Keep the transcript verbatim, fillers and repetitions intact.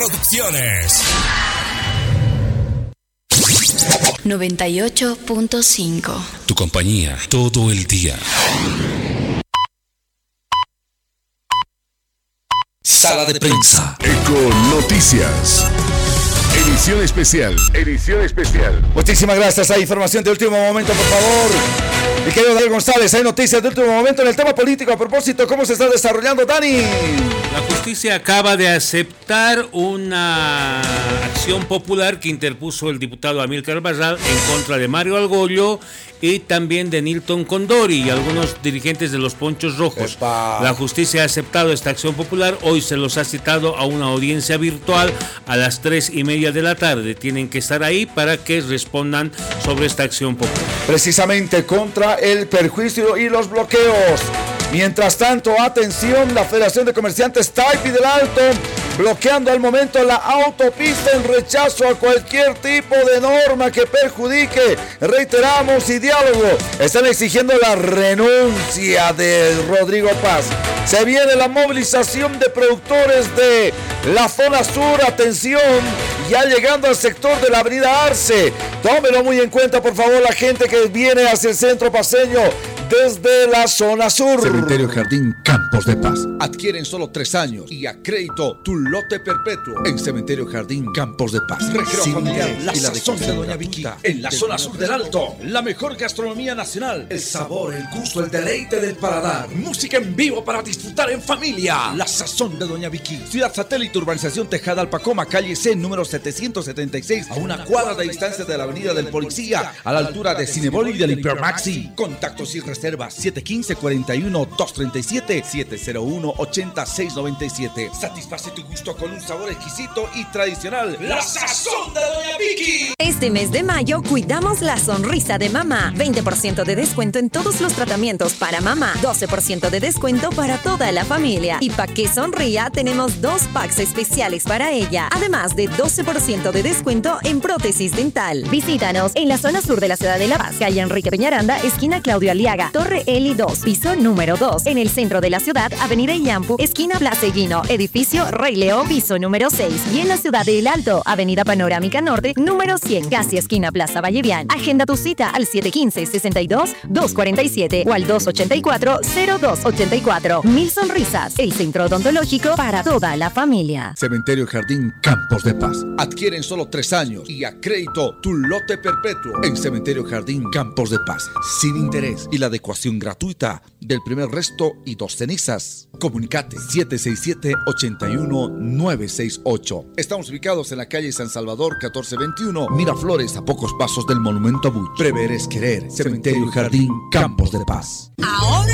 Producciones noventa y ocho punto cinco. Tu compañía todo el día. Sala de prensa. Eco Noticias. Edición especial. Edición especial. Muchísimas gracias. Hay información de último momento, por favor. Mi querido Daniel González, hay noticias de último momento en el tema político. A propósito, ¿cómo se está desarrollando, Dani? La justicia acaba de aceptar una acción popular que interpuso el diputado Amílcar Barral en contra de Mario Argollo y también de Nilton Condori y algunos dirigentes de los Ponchos Rojos. Epa. La justicia ha aceptado esta acción popular. Hoy se los ha citado a una audiencia virtual a las tres y media de la tarde. Tienen que estar ahí para que respondan sobre esta acción popular. Precisamente contra el perjuicio y los bloqueos. Mientras tanto, atención, la Federación de Comerciantes Taipi del Alto bloqueando al momento la autopista en rechazo a cualquier tipo de norma que perjudique, reiteramos, y diálogo. Están exigiendo la renuncia de Rodrigo Paz. Se viene la movilización de productores de la zona sur, atención, ya llegando al sector de la avenida Arce. Tómelo muy en cuenta, por favor, la gente que viene hacia el centro paseño desde la zona sur. Cementerio Jardín Campos de Paz. Adquieren solo tres años y a crédito tu lote perpetuo en Cementerio Jardín Campos de Paz. Recreo Sin familiar, interés la y la sazón de Doña Vicky. En la zona sur del Alto, la mejor gastronomía nacional. El sabor, el gusto, el deleite del paladar. Música en vivo para disfrutar en familia. La sazón de Doña Vicky. Ciudad Satélite, Urbanización Tejada Alpacoma, calle C, número setecientos setenta y seis, a una cuadra de distancia de la avenida del Policía, a la altura de Cinebol y del Hipermaxi. Contactos y reservas siete uno cinco, cuatro uno, dos tres siete, siete cero uno, ocho seis nueve siete. Satisface tu gusto con un sabor exquisito y tradicional. La sazón de Doña Vicky. Este mes de mayo cuidamos la sonrisa de mamá. veinte por ciento de descuento en todos los tratamientos para mamá. doce por ciento de descuento para toda la familia. Y para que sonría tenemos dos packs especiales para ella. Además de doce por ciento de descuento en prótesis dental. Visítanos en la zona sur de la ciudad de La Paz. Calle Enrique Peñaranda, esquina Claudio Aliaga. Torre Eli dos, piso número dos. En el centro de la ciudad, avenida Illampu, esquina Plaza Eguino, edificio Rey Leo, piso número seis. Y en la ciudad de El Alto, avenida Panorámica Norte, número cien, casi esquina Plaza Vallevian. Agenda tu cita al siete uno cinco, seis dos, dos cuatro siete o al dos ocho cuatro, cero dos ocho cuatro. Mil Sonrisas, el centro odontológico para toda la familia. Cementerio Jardín Campos de Paz. Adquieren solo tres años y a crédito tu lote perpetuo en Cementerio Jardín Campos de Paz. Sin interés y la adecuación gratuita del primer resto y dos cenizas. Comunicate siete seis siete, ocho uno nueve seis ocho. Estamos ubicados en la calle San Salvador catorce veintiuno, Miraflores, a pocos pasos del Monumento a Buch. Prever es querer. Cementerio Jardín Campos de Paz. Ahora